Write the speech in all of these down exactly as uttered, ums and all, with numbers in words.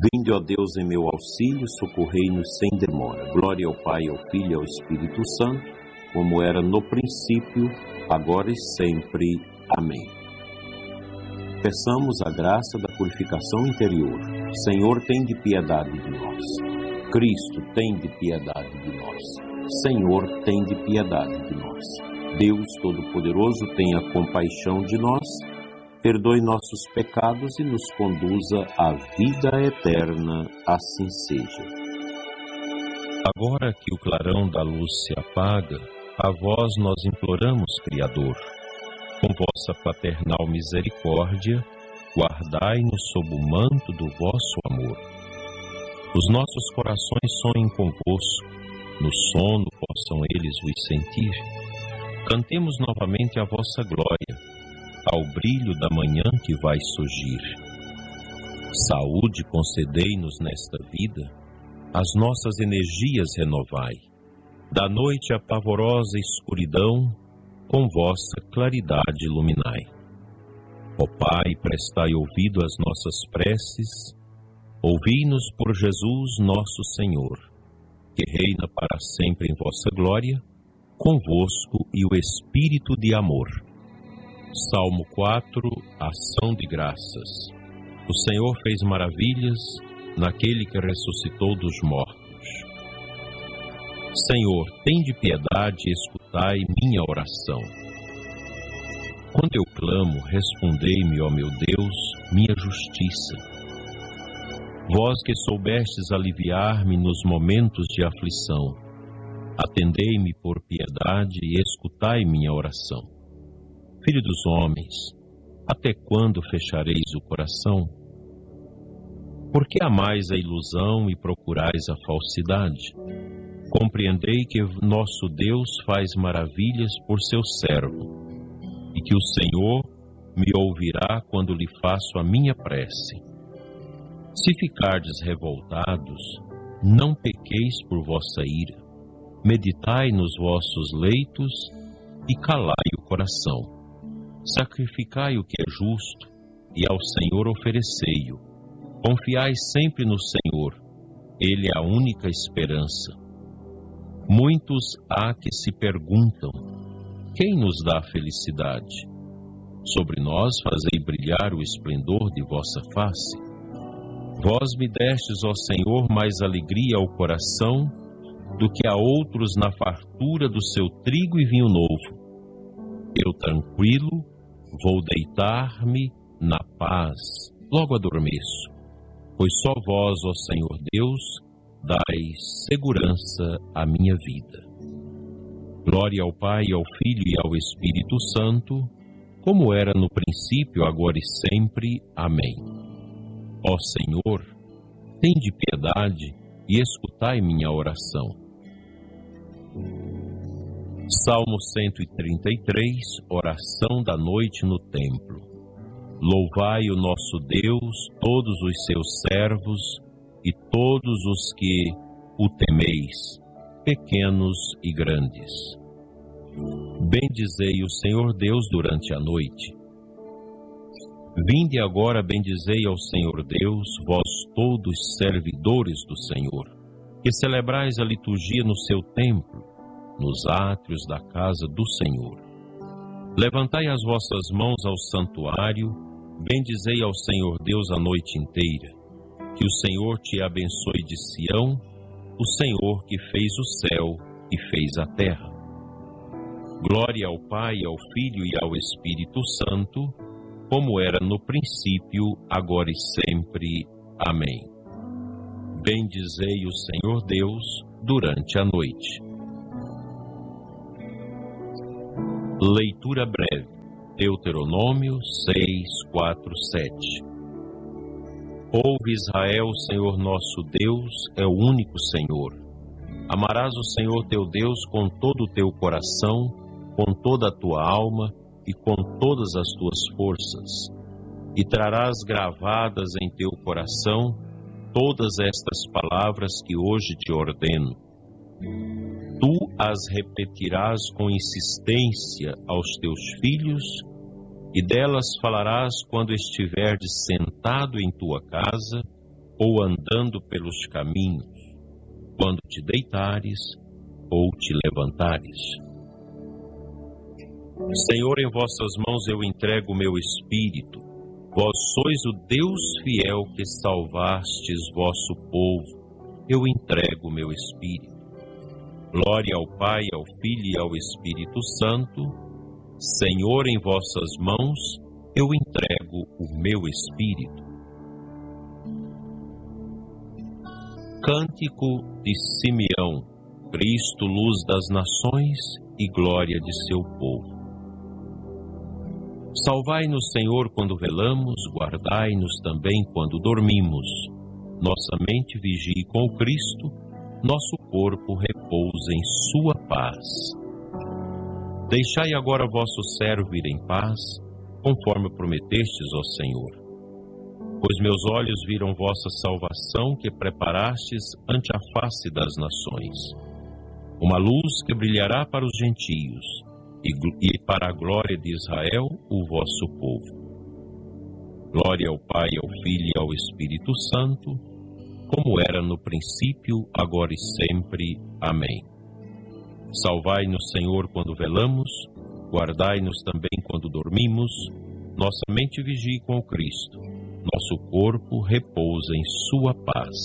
Vinde, ó Deus, em meu auxílio, socorrei-nos sem demora. Glória ao Pai, ao Filho e ao Espírito Santo, como era no princípio, agora e sempre. Amém. Peçamos a graça da purificação interior. Senhor, tem de piedade de nós. Cristo, tem de piedade de nós. Senhor, tem de piedade de nós. Deus Todo-Poderoso, tenha compaixão de nós, perdoe nossos pecados e nos conduza à vida eterna, assim seja. Agora que o clarão da luz se apaga, a vós nós imploramos, Criador, com vossa paternal misericórdia, guardai-nos sob o manto do vosso amor. Os nossos corações sonhem convosco, no sono possam eles vos sentir. Cantemos novamente a vossa glória, ao brilho da manhã que vai surgir. Saúde concedei-nos nesta vida, as nossas energias renovai. Da noite a pavorosa escuridão, com vossa claridade iluminai. Ó Pai, prestai ouvido às nossas preces, ouvi-nos por Jesus nosso Senhor, que reina para sempre em vossa glória, convosco e o Espírito de amor. Salmo quatro, ação de graças. O Senhor fez maravilhas naquele que ressuscitou dos mortos. Senhor, tende piedade e escutai minha oração. Quando eu clamo, respondei-me, ó meu Deus, minha justiça. Vós que soubestes aliviar-me nos momentos de aflição, atendei-me por piedade e escutai minha oração. Filho dos homens, até quando fechareis o coração? Por que amais a ilusão e procurais a falsidade? Compreendei que nosso Deus faz maravilhas por seu servo, e que o Senhor me ouvirá quando lhe faço a minha prece. Se ficardes revoltados, não pequeis por vossa ira, meditai nos vossos leitos e calai o coração. Sacrificai o que é justo, e ao Senhor oferecei-o. Confiai sempre no Senhor, Ele é a única esperança. Muitos há que se perguntam, quem nos dá felicidade? Sobre nós fazei brilhar o esplendor de vossa face. Vós me destes, ó Senhor, mais alegria ao coração do que a outros na fartura do seu trigo e vinho novo. Eu tranquilo vou deitar-me na paz, logo adormeço, pois só vós, ó Senhor Deus, dais segurança à minha vida. Glória ao Pai, ao Filho e ao Espírito Santo, como era no princípio, agora e sempre. Amém. Ó Senhor, tende piedade e escutai minha oração. Salmo cento e trinta e três, oração da noite no templo. Louvai o nosso Deus, todos os seus servos e todos os que o temeis, pequenos e grandes. Bendizei o Senhor Deus durante a noite. Vinde agora, bendizei ao Senhor Deus, vós todos servidores do Senhor, que celebrais a liturgia no seu templo, nos átrios da casa do Senhor. Levantai as vossas mãos ao santuário, bendizei ao Senhor Deus a noite inteira. Que o Senhor te abençoe de Sião, o Senhor que fez o céu e fez a terra. Glória ao Pai, ao Filho e ao Espírito Santo, como era no princípio, agora e sempre. Amém. Bendizei o Senhor Deus durante a noite. Leitura breve. Deuteronômio seis, quatro, sete. Ouve Israel, o Senhor nosso Deus é o único Senhor. Amarás o Senhor teu Deus com todo o teu coração, com toda a tua alma e com todas as tuas forças. E trarás gravadas em teu coração todas estas palavras que hoje te ordeno. Tu as repetirás com insistência aos teus filhos, e delas falarás quando estiveres sentado em tua casa, ou andando pelos caminhos, quando te deitares ou te levantares. Senhor, em vossas mãos eu entrego o meu espírito. Vós sois o Deus fiel que salvastes vosso povo. Eu entrego o meu espírito. Glória ao Pai, ao Filho e ao Espírito Santo. Senhor, em vossas mãos eu entrego o meu espírito. Cântico de Simeão. Cristo, luz das nações e glória de seu povo. Salvai-nos, Senhor, quando velamos, guardai-nos também quando dormimos. Nossa mente vigie com o Cristo, nosso corpo repousa em sua paz. Deixai agora vosso servo ir em paz, conforme prometestes, ó Senhor. Pois meus olhos viram vossa salvação que preparastes ante a face das nações. Uma luz que brilhará para os gentios e, e para a glória de Israel, o vosso povo. Glória ao Pai, ao Filho e ao Espírito Santo, como era no princípio, agora e sempre. Amém. Salvai-nos, Senhor, quando velamos, guardai-nos também quando dormimos, nossa mente vigie com o Cristo, nosso corpo repousa em sua paz.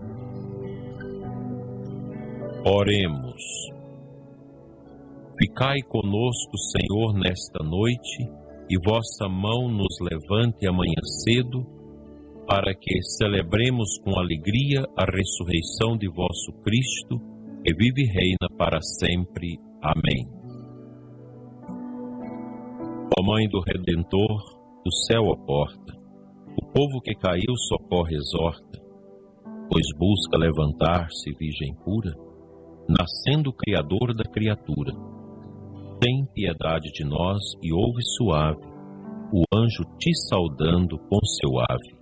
Oremos. Ficai conosco, Senhor, nesta noite, e vossa mão nos levante amanhã cedo, para que celebremos com alegria a ressurreição de vosso Cristo, que vive e reina para sempre. Amém. Ó Mãe do Redentor, o céu a porta, o povo que caiu socorre, exorta, pois busca levantar-se virgem pura, nascendo o Criador da criatura. Tem piedade de nós e ouve suave o anjo te saudando com seu ave.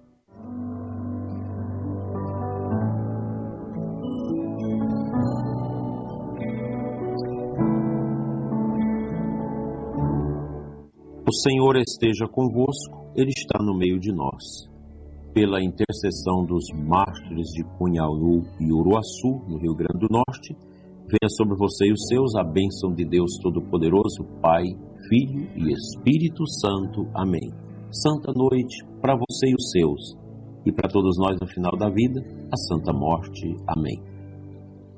O Senhor esteja convosco, Ele está no meio de nós. Pela intercessão dos mártires de Cunhaú e Uruaçu, no Rio Grande do Norte, venha sobre você e os seus a bênção de Deus Todo-Poderoso, Pai, Filho e Espírito Santo. Amém. Santa noite para você e os seus, e para todos nós no final da vida, a Santa Morte. Amém.